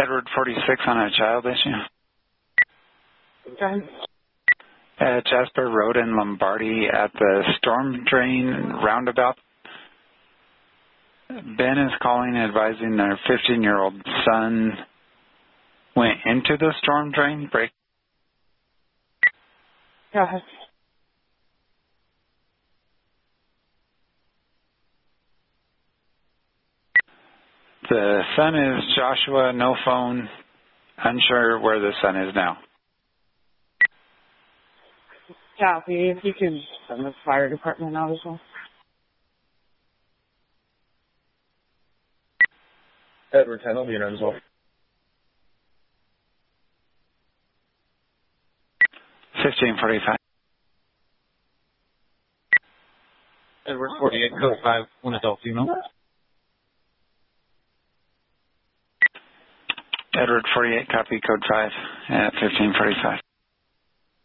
Edward 46 on a child issue. Okay. At Jasper Road in Lombardy at the storm drain roundabout. Ben is calling advising their 15-year-old son went into the storm drain break. Go ahead. The son is Joshua, no phone, unsure where the son is now. Copy. If you can send the fire department out as well. Edward 10 will be in as well. 1545. Edward 48, code 5, 1 adult female. Edward 48, copy code 5 at 1545.